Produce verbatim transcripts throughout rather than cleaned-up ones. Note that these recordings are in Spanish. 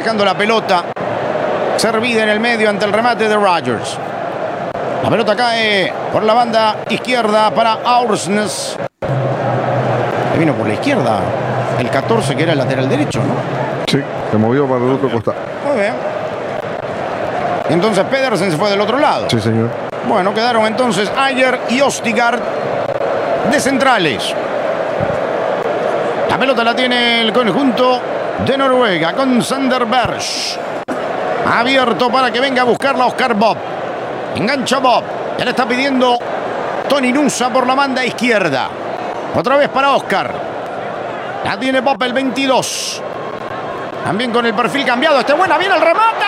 dejando la pelota servida en el medio ante el remate de Rodgers. La pelota cae por la banda izquierda para Aursnes. Que vino por la izquierda el catorce, que era el lateral derecho, ¿no? Sí, se movió para el otro costado. Muy bien. Y entonces Pedersen se fue del otro lado. Sí, señor. Bueno, quedaron entonces Ayer y Ostigard de centrales. La pelota la tiene el conjunto de Noruega con Sander Berg. Abierto para que venga a buscarla Oscar Bob. Engancha Bob. Ya le está pidiendo Tony Nusa por la banda izquierda. Otra vez para Oscar. La tiene Bob el veintidós. También con el perfil cambiado. Este buena, viene el remate.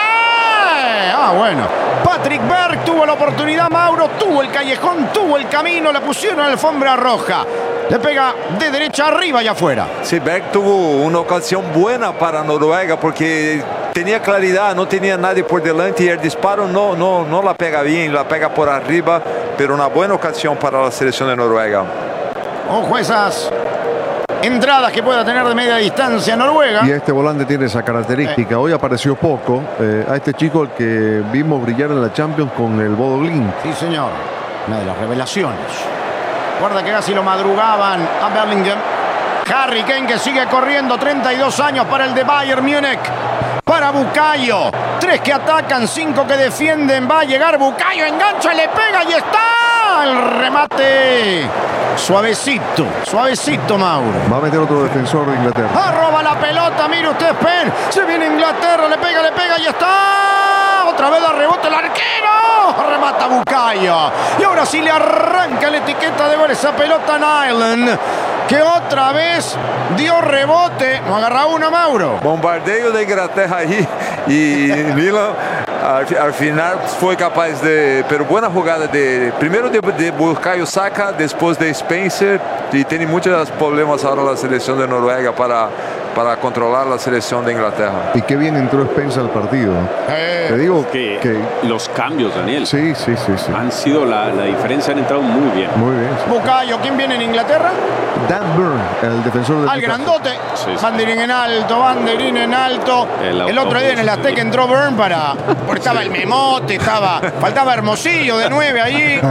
Ah, bueno. Patrick Berg tuvo la oportunidad, Mauro. Tuvo el callejón, tuvo el camino. Le pusieron alfombra roja. Le pega de derecha arriba y afuera. Sí, Berg tuvo una ocasión buena para Noruega porque tenía claridad, no tenía nadie por delante y el disparo no, no, no la pega bien, la pega por arriba, pero una buena ocasión para la selección de Noruega. Ojo esas entradas que pueda tener de media distancia Noruega. Y este volante tiene esa característica. Hoy apareció poco. Eh, a este chico, el que vimos brillar en la Champions con el Bodo Glimt. Sí, señor. Una de las revelaciones. Guarda que casi lo madrugaban a Bellingham. Harry Kane, que sigue corriendo, treinta y dos años para el de Bayern Múnich. Para Bukayo. Tres que atacan, cinco que defienden. Va a llegar Bukayo, engancha, le pega y está. El remate. Suavecito, suavecito, Mauro. Va a meter otro defensor de Inglaterra. Arroba la pelota, mire usted, Penn. Se viene Inglaterra, le pega, le pega y está. Otra vez la rebote el arquero. Remata Bukayo. Y ahora sí le arranca la etiqueta de gol esa pelota a Nyland, que otra vez dio rebote. No agarra uno, Mauro. Bombardeo de Inglaterra ahí y Milan al, al final fue capaz de, pero buena jugada de, primero de, de Bukayo Saka, después de Spencer, y tiene muchos problemas ahora la selección de Noruega para, para controlar la selección de Inglaterra. Y qué bien entró Spencer al partido. Eh, Te digo que, que los cambios, Daniel, sí, sí, sí, sí. han sido la, la diferencia, han entrado muy bien. Muy bien. Sí. Bukayo, ¿quién viene en Inglaterra? Dan Burn, el defensor del Al grandote. Sí, sí. Banderín en alto, banderín en alto. El, el otro día en el Azteca entró Burn para. Porque estaba el Memote, estaba. Faltaba Hermosillo de nueve allí.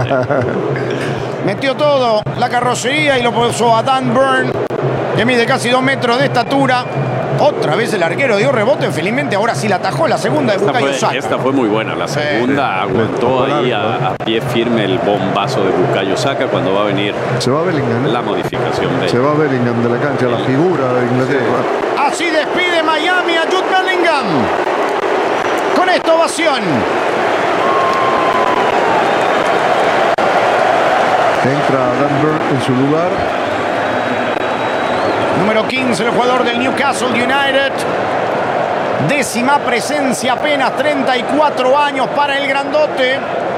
Metió todo, la carrocería, y lo puso a Dan Burn, que mide casi dos metros de estatura. Otra vez el arquero dio rebote, felizmente ahora sí la atajó, la segunda de Bukayo Saka. Esta fue muy buena, la segunda sí, aguantó sí, ahí a, a pie firme el bombazo de Bukayo Saka cuando va a venir Se va Bellingham. la modificación de Se va Bellingham de la cancha, la figura de Inglaterra. Así despide Miami a Jude Bellingham. Con esta ovación. Entra Dan Burn en su lugar. Número quince, el jugador del Newcastle United. Décima presencia, apenas treinta y cuatro años para el grandote.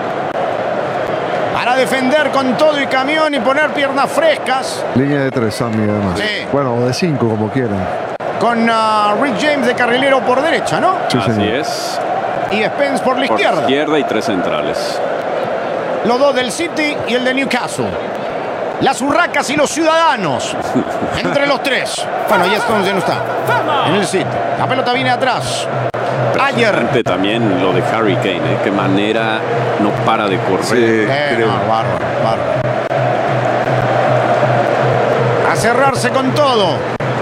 Para defender con todo y camión y poner piernas frescas. Línea de tres, Sammy, además. Sí. Bueno, o de cinco, como quieran. Con uh, Rick James de carrilero por derecha, ¿no? Sí, Así señor. es. Y Spence por la Por izquierda. izquierda y tres centrales. Los dos del City y el de Newcastle. Las urracas y los ciudadanos. Entre los tres. Bueno, ya Stones ya no está. En el City. La pelota viene atrás. Ayer. Impresionante también lo de Harry Kane, ¿eh? Qué manera, no para de correr. Sí, Eh, creo. no, bárbaro, bárbaro. A cerrarse con todo.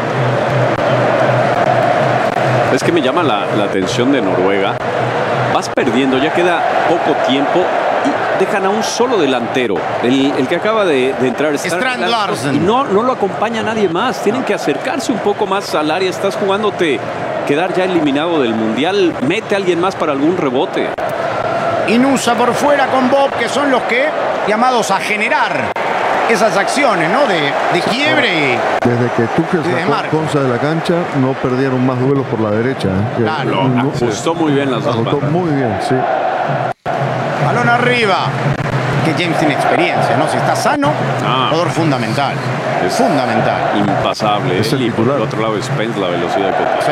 Es que me llama la, la atención de Noruega. Vas perdiendo, ya queda poco tiempo y dejan a un solo delantero, el, el que acaba de, de entrar. Strand Larsen. Y no, no lo acompaña nadie más. Tienen que acercarse un poco más al área. Estás jugándote quedar ya eliminado del Mundial. Mete a alguien más para algún rebote. Inusa por fuera con Bob, que son los que llamados a generar esas acciones, ¿no? De, de quiebre y... Desde que Tuchel de sacó marca. Konsa de la cancha, no perdieron más duelos por la derecha. ¿eh? Que- Claro, Lo no- ajustó muy bien las dos ajustó bandas. muy bien, sí. Balón arriba. Que James tiene experiencia, ¿no? Si está sano, Ah. jugador fundamental. Es- Fundamental. Impasable. Es el Y por titular. el otro lado Spence, la velocidad que tiene. Sí.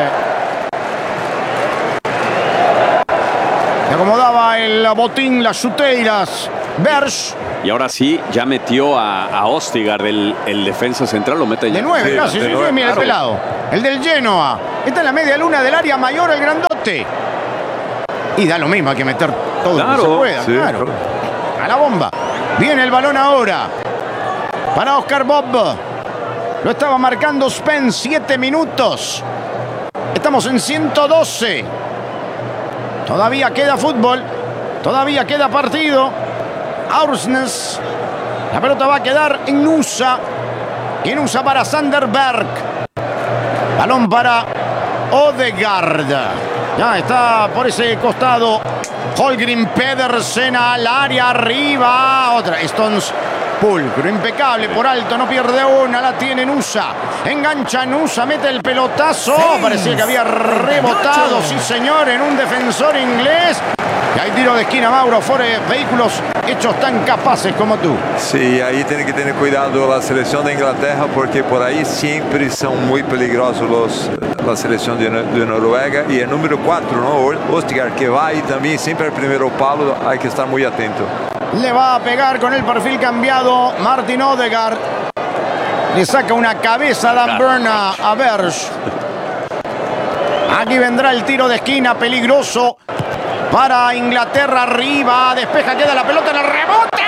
Le acomodaba el botín, las chuteiras. Berg, Y ahora sí, ya metió a, a Ostigard, el, el defensa central, lo mete ya. de nueve, Sí, casi. de Sí, nueve, mira el claro. pelado. El del Genoa. Está en la media luna del área mayor, el grandote. rebote. Y da lo mismo, hay que meter todo Claro, lo que se pueda. sí, claro. claro. A la bomba. Viene el balón ahora para Oscar Bob. Lo estaba marcando Spence, siete minutos. Estamos en ciento doce. Todavía queda fútbol. Todavía queda partido. Aursnes. La pelota va a quedar en Nusa. Y en Nusa para Sanderberg. Balón para Odegaard. Ya está por ese costado. Holgrim Pedersen al área arriba. Otra. Stones. Pulcro, impecable por alto, no pierde una, la tiene Nusa. Engancha Nusa, mete el pelotazo. Parecía que había rebotado, sí señor, en un defensor inglés. Y hay tiro de esquina, Mauro, fuera de vehículos hechos tan capaces como tú. Sí, ahí tiene que tener cuidado la selección de Inglaterra porque por ahí siempre son muy peligrosos los, la selección de, de Noruega. Y el número cuatro, ¿no? Ostigar, que va ahí también siempre al primero palo, hay que estar muy atento. Le va a pegar con el perfil cambiado Martin Odegaard. Le saca una cabeza Dan Burn a, a Berge. Aquí vendrá el tiro de esquina peligroso para Inglaterra arriba. Despeja, queda la pelota en el rebote.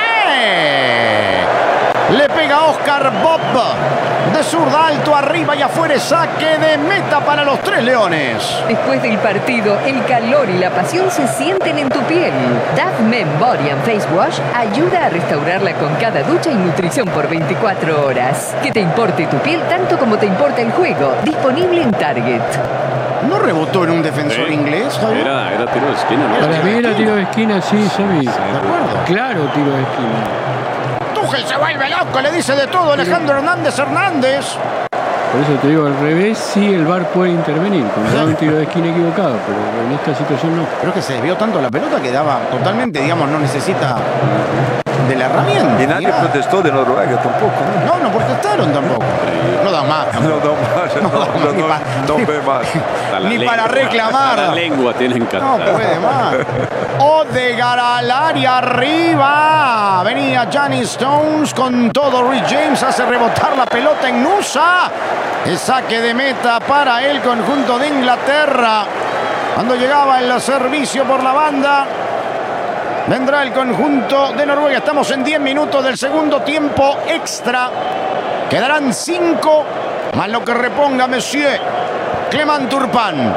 Le pega Oscar Bob. De zurda, alto arriba y afuera, saque de meta para los Tres Leones. Después del partido, el calor y la pasión se sienten en tu piel. Dove Men Body and Face Wash ayuda a restaurarla con cada ducha y nutrición por veinticuatro horas. Que te importe tu piel tanto como te importa el juego. Disponible en Target. ¿No rebotó en un defensor Sí. inglés, Javier? Era, era tiro de esquina, ¿no? Era Para mí era tiro de esquina, sí, Sammy. ¿De acuerdo? Claro, tiro de esquina. Tuchel se vuelve loco, le dice de todo Alejandro Hernández Hernández. Por eso te digo, al revés, sí el V A R puede intervenir. Cuando da un tiro de esquina equivocado, pero en esta situación no. Pero es que se desvió tanto la pelota que daba totalmente, digamos, no necesita de la herramienta. Y nadie Mirá. protestó de Noruega tampoco, ¿no? No, no protestaron tampoco. No dan más. No, no, más, no, no, ni no, pa- no ve más. Hasta la Ni lengua, para reclamar. hasta la lengua tienen que No puede más. Odegaard al área arriba. Venía Johnny Stones con todo. Rich James hace rebotar la pelota en Nusa. El saque de meta para el conjunto de Inglaterra. Cuando llegaba el servicio por la banda, vendrá el conjunto de Noruega. Estamos en diez minutos del segundo tiempo extra. Quedarán cinco, más lo que reponga Monsieur Clement Turpin.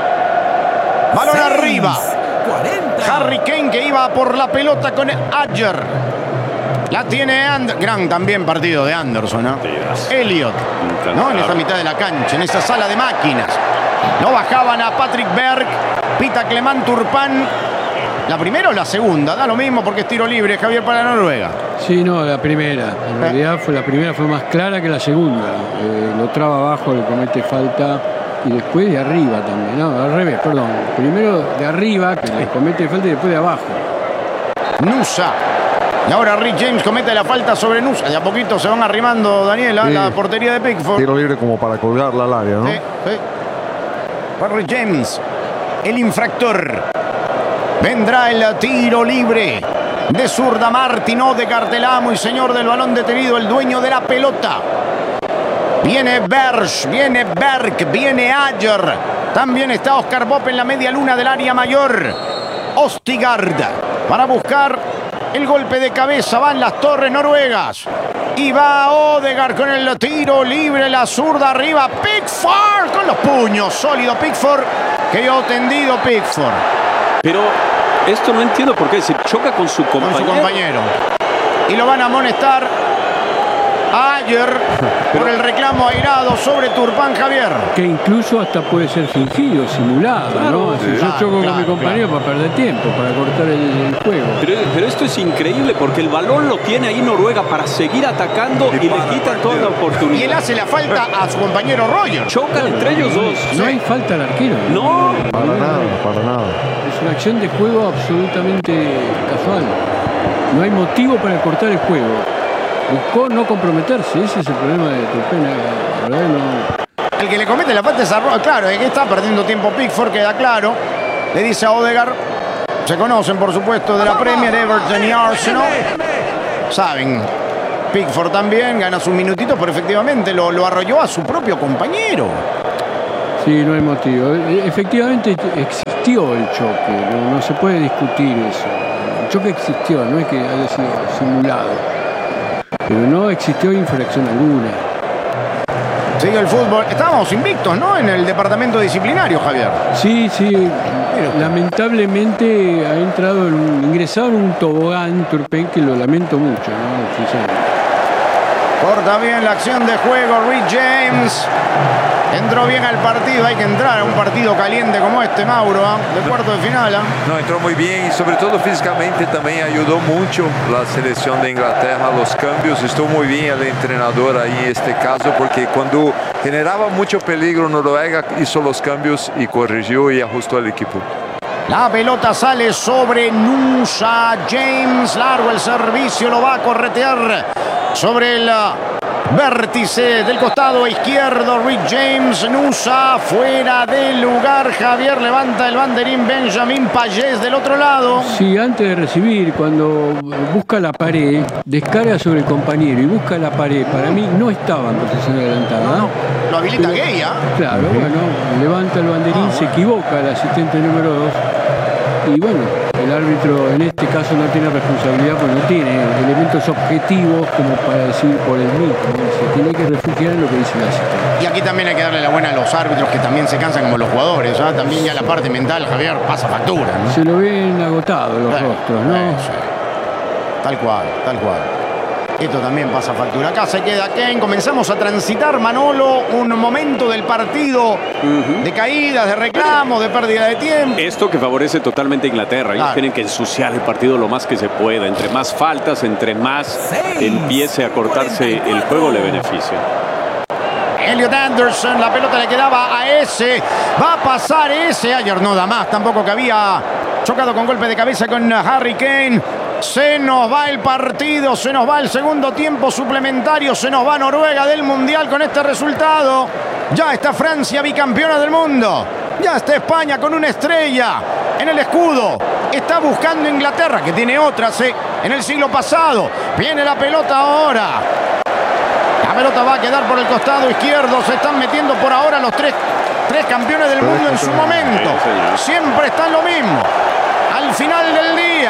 Balón arriba. Harry Kane que iba por la pelota con Ayer. La tiene Anderson. Gran también partido de Anderson, ¿no? Elliot, ¿no? En esa mitad de la cancha, en esa sala de máquinas. No bajaban a Patrick Berg. Pita Clement Turpin. ¿La primera o la segunda? Da lo mismo porque es tiro libre, Javier, para Noruega. Sí, no, la primera. En realidad fue, la primera fue más clara que la segunda. Eh, lo traba abajo, le comete falta. Y después de arriba también. No, al revés, perdón. Primero de arriba, que le comete falta, y después de abajo. Nusa. Y ahora Rick James comete la falta sobre Nusa. De a poquito se van arrimando, Daniela, Sí. la portería de Pickford. Tiro libre como para colgarla al área, ¿no? Sí, sí. Para Rick James, el infractor. Vendrá el tiro libre de zurda Martin Odegaard, el amo y señor del balón detenido, el dueño de la pelota. Viene Berge, viene Berg, viene Ayer. También está Oscar Bob en la media luna del área mayor. Ostigard para buscar el golpe de cabeza. Van las torres noruegas. Y va Odegaard con el tiro libre, la zurda arriba. Pickford con los puños. Sólido Pickford. Quedó tendido Pickford. Pero esto no entiendo por qué. Se choca con su Con compañero. su compañero. Y lo van a amonestar ayer por el reclamo airado sobre Turpin, Javier. Que incluso hasta puede ser fingido, simulado, ¿no? Si yo claro, choco claro, con mi compañero para perder tiempo, para cortar el, el juego. Pero, pero esto es increíble porque el balón lo tiene ahí Noruega para seguir atacando y, Y le para quitan el toda la partido. oportunidad. Y él hace la falta a su compañero Roger. Chocan entre ellos dos. No hay falta al arquero. No. Para nada, para nada. Es una acción de juego absolutamente casual. No hay motivo para cortar el juego. Buscó no comprometerse, ese es el problema de Turpin. La verdad no. El que le comete la falta es a Roger. Claro, es que está perdiendo tiempo Pickford, queda claro. Le dice a Odegaard. Se conocen, por supuesto, de la Premier, Everton y Arsenal. Saben. Pickford también gana sus minutitos, pero efectivamente lo, lo arrolló a su propio compañero. Sí, no hay motivo. Efectivamente existió el choque, no, no se puede discutir eso. El choque existió, no es que haya sido simulado. Pero no existió infracción alguna. Sigue el fútbol. Estábamos invictos, ¿no? En el departamento disciplinario, Javier. Sí, sí. Lamentablemente ha entrado en un, ingresado en un tobogán Turpin, que lo lamento mucho, ¿no? Sinceramente. Corta bien la acción de juego, Reece James. Entró bien al partido, hay que entrar a un partido caliente como este, Mauro, ¿eh? De cuarto de final. ¿eh? No, entró muy bien y sobre todo físicamente también ayudó mucho la selección de Inglaterra, los cambios. Estuvo muy bien el entrenador ahí en este caso, porque cuando generaba mucho peligro Noruega hizo los cambios y corrigió y ajustó al equipo. La pelota sale sobre Nusa James, largo el servicio, lo va a corretear sobre el vértice del costado izquierdo. Reece James, Nusa fuera del lugar. Javier levanta el banderín. Benjamin Payés del otro lado. Sí, antes de recibir, cuando busca la pared, descarga sobre el compañero y busca la pared. Para mí no estaba en posición adelantada. No, no, lo habilita Pero, Gay, ¿eh? Claro, bueno, levanta el banderín, Ah, se bueno. equivoca el asistente número dos. Y bueno, el árbitro en este caso no tiene responsabilidad porque no tiene elementos objetivos como para decir por el mismo. Se tiene que refugiar en lo que dice el asistente. Y aquí también hay que darle la buena a los árbitros, que también se cansan como los jugadores. ¿eh? También ya la parte mental, Javier, pasa factura, ¿no? Se lo ven agotados los Eh, rostros, ¿no? eh, sí. Tal cual, tal cual. Esto también pasa factura. Acá se queda Kane. Comenzamos a transitar, Manolo, un momento del partido Ujú. de caídas, de reclamos, de pérdida de tiempo. Esto que favorece totalmente a Inglaterra. Ellos Claro. tienen que ensuciar el partido lo más que se pueda. Entre más faltas, entre más empiece a cortarse el juego, le beneficia. Elliot Anderson, la pelota le quedaba a ese. Va a pasar ese. Ayer no da más, tampoco que había chocado con golpe de cabeza con Harry Kane. Se nos va el partido, se nos va el segundo tiempo suplementario, se nos va Noruega del Mundial con este resultado. Ya está Francia bicampeona del mundo. Ya está España con una estrella en el escudo. Está buscando Inglaterra, que tiene otras ¿eh? en el siglo pasado. Viene la pelota ahora. La pelota va a quedar por el costado izquierdo. Se están metiendo por ahora los tres, tres campeones del mundo en su momento. Sí, señor. Siempre están lo mismo. Al final del día,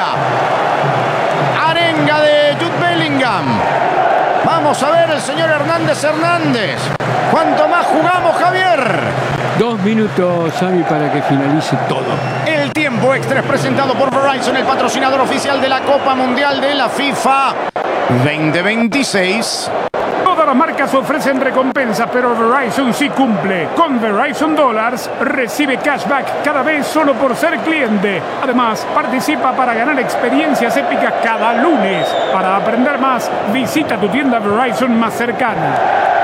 arenga de Jude Bellingham. Vamos a ver el señor Hernández Hernández. ¿Cuánto más jugamos, Javier? Dos minutos, Sami, para que finalice todo. El tiempo extra es presentado por Verizon, el patrocinador oficial de la Copa Mundial de la FIFA veinte veintiséis. Todas las marcas ofrecen recompensas, pero Verizon sí cumple. Con Verizon Dollars recibe cashback cada vez solo por ser cliente. Además, participa para ganar experiencias épicas cada lunes. Para aprender más, visita tu tienda Verizon más cercana.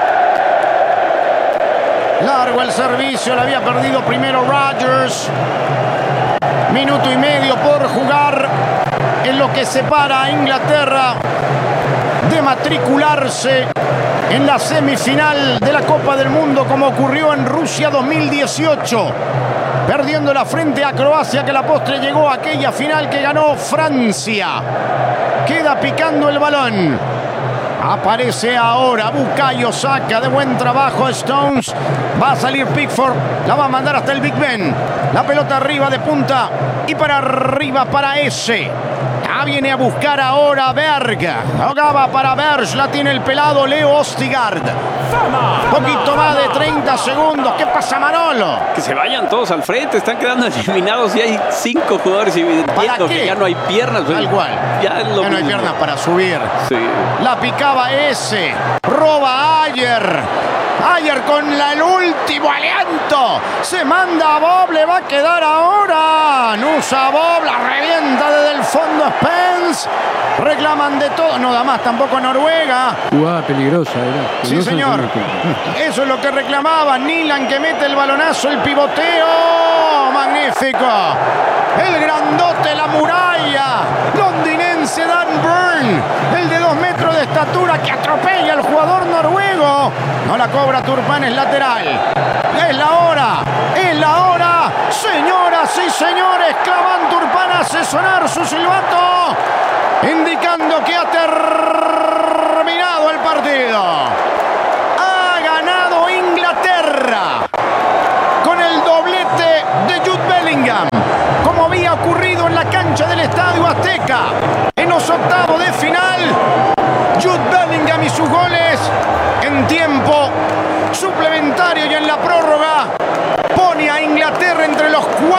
Largo el servicio, lo había perdido primero Rodgers. Minuto y medio por jugar en lo que separa a Inglaterra de matricularse en la semifinal de la Copa del Mundo, como ocurrió en Rusia dos mil dieciocho, perdiéndola frente a Croacia, que a la postre llegó a aquella final que ganó Francia. Queda picando el balón. Aparece ahora Bukayo Saka, de buen trabajo Stones. Va a salir Pickford, la va a mandar hasta el Big Ben. La pelota arriba de punta y para arriba para ese. Ya viene a buscar ahora Berg. Jugaba para Berg, la tiene el pelado Leo Ostigard. Poquito más de treinta segundos. ¿Qué pasa, Manolo? Que se vayan todos al frente, están quedando eliminados y hay cinco jugadores y entiendo qué? que ya no hay piernas. Tal cual. Ya es lo Ya no hay mismo. piernas para subir. Sí. La picaba ese. Roba Ayer. Ayer con la, el último aliento. Se manda a Bob. Le va a quedar ahora. Nusa Bob. La revienta desde el fondo Spence. Reclaman de todo. No da más tampoco Noruega. Jugada peligrosa, ¿verdad? Sí, Peligrosa señor. en el campo. Eso es lo que reclamaba. Nilan, que mete el balonazo. El pivoteo. Magnífico. El grandote, la muralla. Londinense Dan Burn. El de dos metros de estatura que atropella al jugador noruego. No la cobra Turpin, es lateral. Es la hora. Es la hora. Señoras y señores, Clavan Turpin hace sonar su silbato, indicando que ha terminado el partido. Ha ganado Inglaterra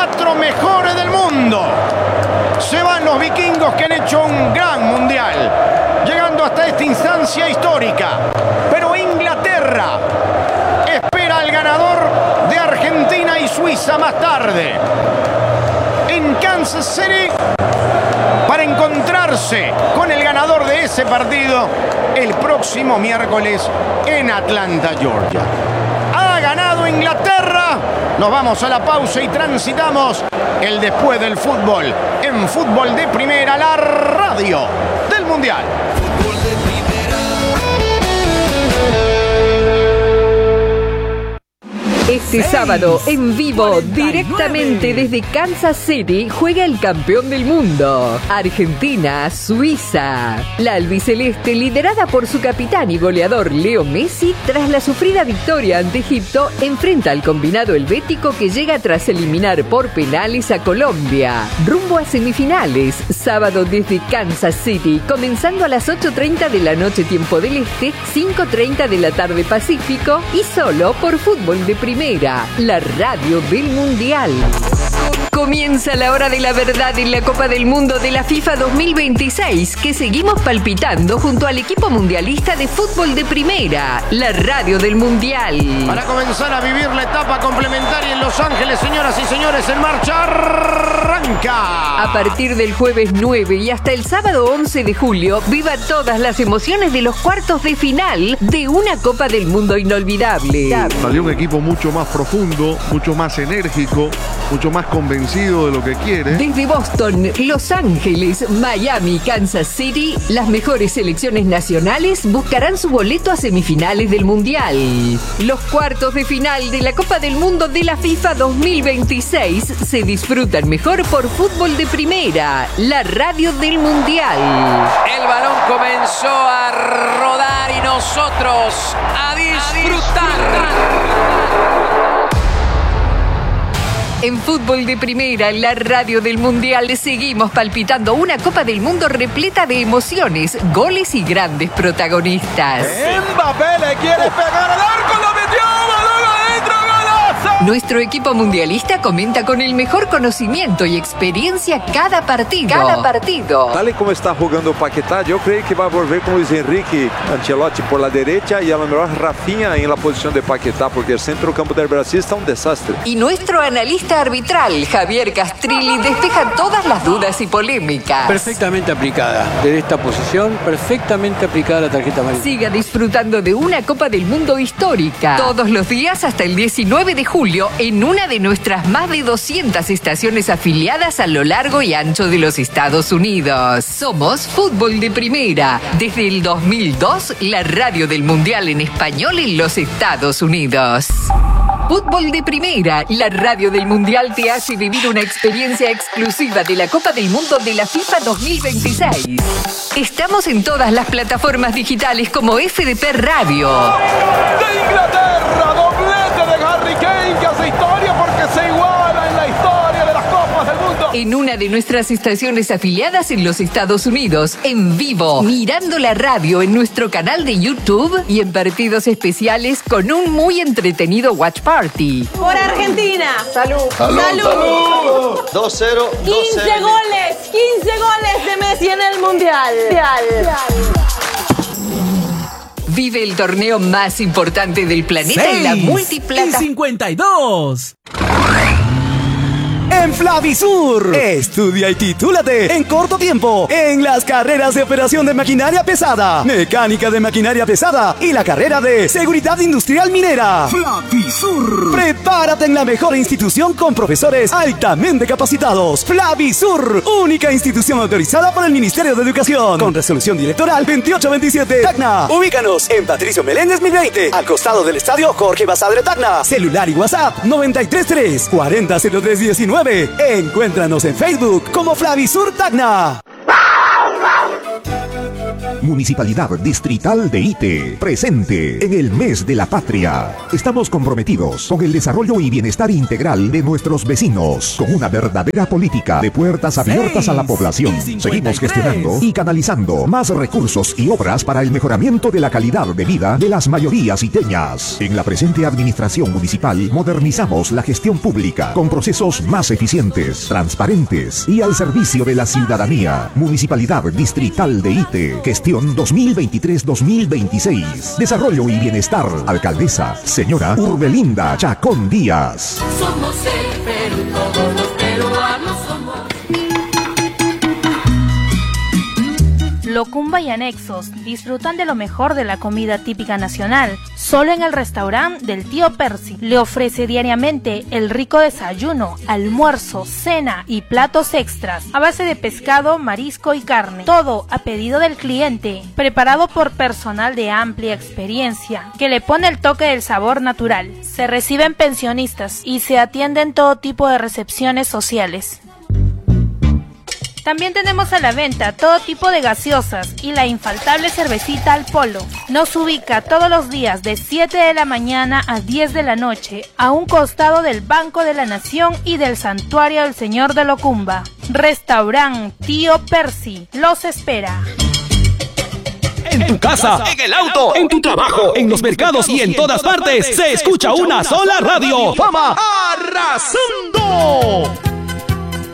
cuatro mejores del mundo. Se van los vikingos que han hecho un gran mundial, llegando hasta esta instancia histórica. Pero Inglaterra espera al ganador de Argentina y Suiza más tarde en Kansas City para encontrarse con el ganador de ese partido el próximo miércoles en Atlanta, Georgia. Ha ganado Inglaterra. Nos vamos a la pausa y transitamos el después del fútbol en Fútbol de Primera, la radio del Mundial. Este sábado, en vivo, directamente desde Kansas City, juega el campeón del mundo, Argentina-Suiza. La albiceleste, liderada por su capitán y goleador Leo Messi, tras la sufrida victoria ante Egipto, enfrenta al combinado helvético que llega tras eliminar por penales a Colombia. Rumbo a semifinales, sábado desde Kansas City, comenzando a las ocho treinta de la noche tiempo del Este, cinco treinta de la tarde Pacífico, y solo por Fútbol de Primera, la radio del Mundial. Comienza la hora de la verdad en la Copa del Mundo de la FIFA dos mil veintiséis, que seguimos palpitando junto al equipo mundialista de Fútbol de Primera, la radio del Mundial. Para comenzar a vivir la etapa complementaria en Los Ángeles, señoras y señores, en marcha arranca. A partir del jueves nueve y hasta el sábado once de julio, viva todas las emociones de los cuartos de final de una Copa del Mundo inolvidable. Salió un equipo mucho más profundo, mucho más enérgico, mucho más convencido de lo que quiere. Desde Boston, Los Ángeles, Miami, Kansas City, las mejores selecciones nacionales buscarán su boleto a semifinales del Mundial. Los cuartos de final de la Copa del Mundo de la FIFA dos mil veintiséis se disfrutan mejor por Fútbol de Primera, la radio del Mundial. El balón comenzó a rodar y nosotros a disfrutar. En Fútbol de Primera, la radio del Mundial, seguimos palpitando una Copa del Mundo repleta de emociones, goles y grandes protagonistas. Mbappé le quiere pegar al arco, lo metió, balón adentro, golazo. Nuestro equipo mundialista comenta con el mejor conocimiento y experiencia cada partido. Cada partido. Tal y como está jugando Paquetá, yo creo que va a volver con Luis Enrique Ancelotti por la derecha y a lo mejor Rafinha en la posición de Paquetá, porque el centro campo del Brasil está un desastre. Y nuestro analista arbitral, Javier Castrilli, despeja todas las dudas y polémicas. Perfectamente aplicada. Desde esta posición, perfectamente aplicada la tarjeta amarilla. Siga disfrutando de una Copa del Mundo histórica. Todos los días hasta el diecinueve de julio en una de nuestras más de doscientas estaciones afiliadas a lo largo y ancho de los Estados Unidos. Somos Fútbol de Primera. Desde el dos mil dos, la radio del Mundial en español en los Estados Unidos. Fútbol de Primera, la radio del Mundial, te hace vivir una experiencia exclusiva de la Copa del Mundo de la FIFA dos mil veintiséis. Estamos en todas las plataformas digitales como F D P Radio. De Inglaterra, doblete de Harry Kane, que hace historia porque se iguala en la historia de las Copas del Mundo. En una de nuestras estaciones afiliadas en los Estados Unidos, en vivo, mirando la radio en nuestro canal de YouTube y en partidos especiales con un muy entretenido watch party. Por Argentina. Salud. Salud. Salud. Salud. dos cero. quince goles. quince goles de Messi en el Mundial. Vive el torneo más importante del planeta en la multiplata. cincuenta y dos. En Flavisur, estudia y titúlate en corto tiempo en las carreras de operación de maquinaria pesada, mecánica de maquinaria pesada y la carrera de seguridad industrial minera. Flavisur. Prepárate en la mejor institución con profesores altamente capacitados. Flavisur, única institución autorizada por el Ministerio de Educación, con resolución directoral veintiocho veintisiete. Tacna. Ubícanos en Patricio Meléndez mil veinte, al costado del estadio Jorge Basadre Tacna. Celular y WhatsApp noventa y tres tres cuarenta cero tres diecinueve. Encuéntranos en Facebook como Flavisur Tacna. Municipalidad Distrital de Ite, presente en el mes de la patria. Estamos comprometidos con el desarrollo y bienestar integral de nuestros vecinos, con una verdadera política de puertas abiertas a la población. Seguimos gestionando y canalizando más recursos y obras para el mejoramiento de la calidad de vida de las mayorías iteñas. En la presente administración municipal modernizamos la gestión pública con procesos más eficientes, transparentes y al servicio de la ciudadanía. Municipalidad Distrital de Ite, gestión dos mil veintitrés dos mil veintiséis. Desarrollo y bienestar. Alcaldesa, señora Urbelinda Chacón Díaz. Somos el Perú, todos los peruanos somos. Locumba y anexos disfrutan de lo mejor de la comida típica nacional, solo en el restaurante del tío Percy. Le ofrece diariamente el rico desayuno, almuerzo, cena y platos extras a base de pescado, marisco y carne. Todo a pedido del cliente, preparado por personal de amplia experiencia, que le pone el toque del sabor natural. Se reciben pensionistas y se atienden todo tipo de recepciones sociales. También tenemos a la venta todo tipo de gaseosas y la infaltable cervecita al polo. Nos ubica todos los días de siete de la mañana a diez de la noche, a un costado del Banco de la Nación y del Santuario del Señor de Locumba. Restaurant Tío Percy los espera. En tu casa, en el auto, en tu trabajo, en los mercados y en todas partes se escucha una sola radio. ¡Fama Arrasando!